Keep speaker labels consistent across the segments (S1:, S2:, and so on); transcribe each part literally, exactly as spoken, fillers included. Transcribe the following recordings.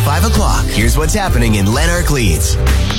S1: five o'clock. Here's what's happening in Lanark Leeds.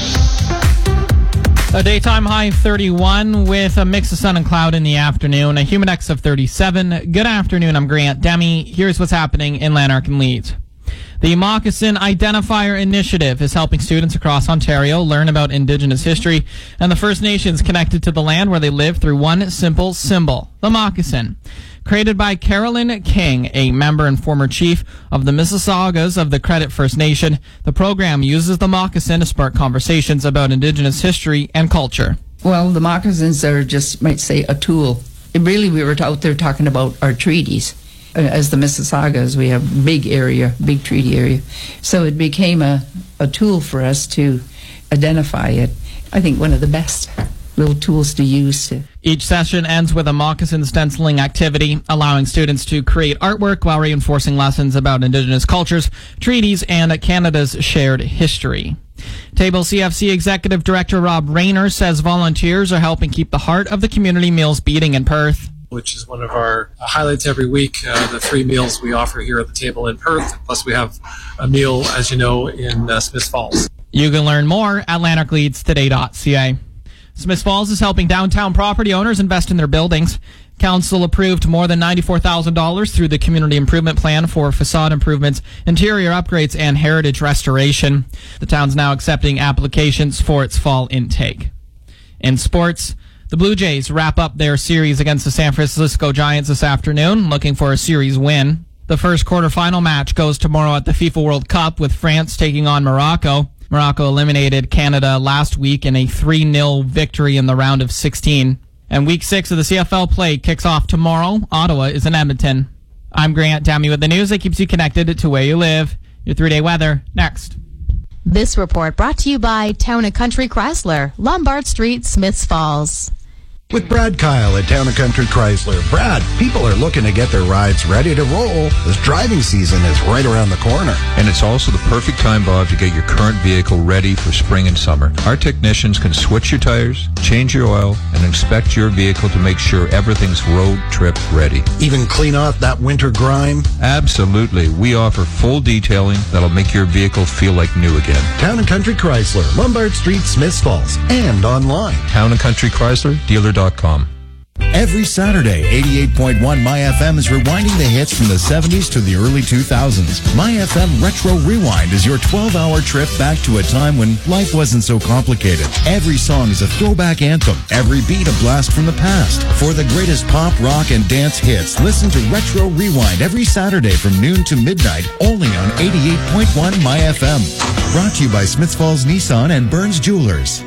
S2: A daytime high of thirty-one with a mix of sun and cloud in the afternoon. A humidex of thirty-seven. Good afternoon, I'm Grant Demi. Here's what's happening in Lanark and Leeds. The Moccasin Identifier Initiative is helping students across Ontario learn about Indigenous history and the First Nations connected to the land where they live through one simple symbol, the moccasin. Created by Carolyn King, a member and former chief of the Mississaugas of the Credit First Nation, the program uses the moccasin to spark conversations about Indigenous history and culture.
S3: Well, the moccasins are just, might say, a tool. Really, we were out there talking about our treaties. As the Mississaugas, we have big area, big treaty area. So it became a, a tool for us to identify it. I think one of the best little tools to use. To
S2: Each session ends with a moccasin stenciling activity, allowing students to create artwork while reinforcing lessons about Indigenous cultures, treaties, and Canada's shared history. Table C F C Executive Director Rob Rayner says volunteers are helping keep the heart of the community meals beating in Perth,
S4: which is one of our highlights every week, uh, the three meals we offer here at the table in Perth. Plus we have a meal, as you know, in uh, Smiths Falls.
S2: You can learn more at lanark leeds today dot c a. Smiths Falls is helping downtown property owners invest in their buildings. Council approved more than ninety-four thousand dollars through the Community Improvement Plan for facade improvements, interior upgrades, and heritage restoration. The town's now accepting applications for its fall intake. In sports, the Blue Jays wrap up their series against the San Francisco Giants this afternoon, looking for a series win. The first quarterfinal match goes tomorrow at the FIFA World Cup, with France taking on Morocco. Morocco eliminated Canada last week in a three nil victory in the round of sixteen. And week six of the C F L play kicks off tomorrow. Ottawa is in Edmonton. I'm Grant Demi with the news that keeps you connected to where you live. Your three-day weather next.
S5: This report brought to you by Town and Country Chrysler, Lombard Street, Smiths Falls.
S6: With Brad Kyle at Town and Country Chrysler. Brad, people are looking to get their rides ready to roll. This driving season is right around the corner.
S7: And it's also the perfect time, Bob, to get your current vehicle ready for spring and summer. Our technicians can switch your tires, change your oil, and inspect your vehicle to make sure everything's road trip ready.
S6: Even clean off that winter grime?
S7: Absolutely. We offer full detailing that'll make your vehicle feel like new again.
S6: Town and Country Chrysler, Lombard Street, Smiths Falls, and online.
S7: Town and Country Chrysler, dealer dot com.
S8: Every Saturday, eighty-eight point one My F M is rewinding the hits from the seventies to the early two thousands. My F M Retro Rewind is your twelve-hour trip back to a time when life wasn't so complicated. Every song is a throwback anthem, every beat a blast from the past. For the greatest pop, rock, and dance hits, listen to Retro Rewind every Saturday from noon to midnight, only on eighty-eight point one My F M. Brought to you by Smiths Falls Nissan and Burns Jewelers.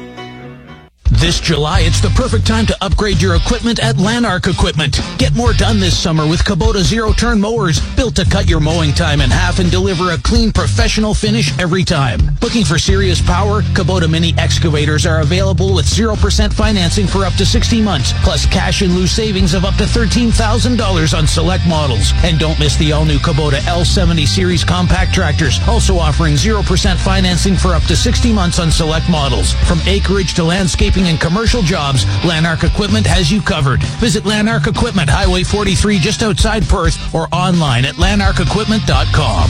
S9: This July, it's the perfect time to upgrade your equipment at Lanark Equipment. Get more done this summer with Kubota zero-turn mowers, built to cut your mowing time in half and deliver a clean, professional finish every time. Looking for serious power? Kubota mini excavators are available with zero percent financing for up to sixty months, plus cash and lieu savings of up to thirteen thousand dollars on select models. And don't miss the all-new Kubota L seventy series compact tractors, also offering zero percent financing for up to sixty months on select models. From acreage to landscaping and commercial jobs, Lanark Equipment has you covered. Visit Lanark Equipment, Highway forty-three, just outside Perth, or online at lanark equipment dot com.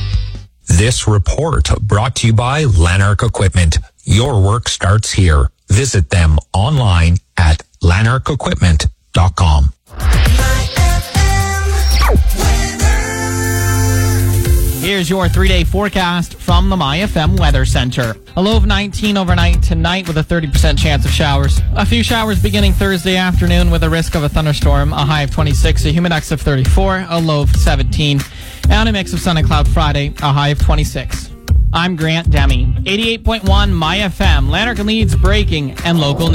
S10: This report brought to you by Lanark Equipment. Your work starts here. Visit them online at lanark equipment dot com.
S2: Here's your three-day forecast from the My F M Weather Center. A low of nineteen overnight tonight with a thirty percent chance of showers. A few showers beginning Thursday afternoon with a risk of a thunderstorm. A high of twenty-six, a humidex of thirty-four, a low of seventeen. And a mix of sun and cloud Friday, a high of twenty-six. I'm Grant Demi. eighty-eight point one My F M, Lanark and Leeds breaking and local news.